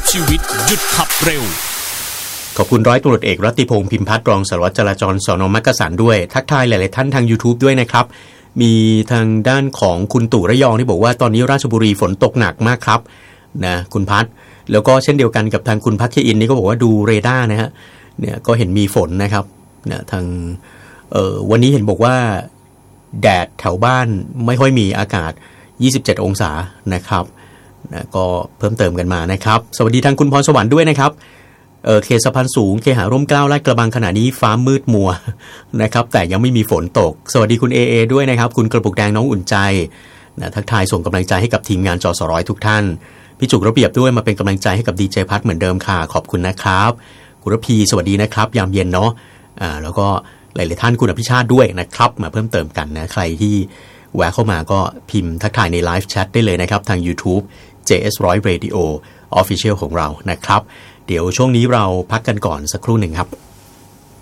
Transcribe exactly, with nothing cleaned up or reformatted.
ชีวิตหยุดขับเร็วขอบคุณร้อยตำรวจเอกรัตติพงษ์พิมพัฒน์รองสารวัตรจราจรสน.มักกะสันด้วยทักทายหลายๆท่านทาง YouTube ด้วยนะครับมีทางด้านของคุณตู่ระยองที่บอกว่าตอนนี้ราชบุรีฝนตกหนักมากครับนะคุณพัฒน์แล้วก็เช่นเดียวกันกับทางคุณพัชอินนี่ก็บอกว่าดูเรดาร์นะฮะเนี่ยก็เห็นมีฝนนะครับเนี่ยทางเอ่อวันนี้เห็นบอกว่าแดดแถวบ้านไม่ค่อยมีอากาศยี่สิบเจ็ดองศานะครับนะก็เพิ่มเติมกันมานะครับสวัสดีทางคุณพรสวรรค์ด้วยนะครับเออเขตสะพานสูงเคหาร่มเกล้าลาดกระบังขณะนี้ฟ้ามืดมัวนะครับแต่ยังไม่มีฝนตกสวัสดีคุณเอเอด้วยนะครับคุณกระปุกแดงน้องอุ่นใจนะทักทายส่งกำลังใจให้กับทีมงานจสร้อยทุกท่านพี่จุกระเบียบด้วยมาเป็นกำลังใจให้กับดีเจพัทเหมือนเดิมค่ะขอบคุณนะครับคุณรพีสวัสดีนะครับยามเย็นเนาะอ่าแล้วก็หลายๆท่านคุณอภิชาติด้วยนะครับมาเพิ่มเติมกันนะใครที่แวะเข้ามาก็พิมพ์ทักทายในไลฟ์แชทได้เลยนะครับทาง YouTube เจ เอส หนึ่งร้อย Radio Official ของเรานะครับเดี๋ยวช่วงนี้เราพักกันก่อนสักครู่หนึ่งครับ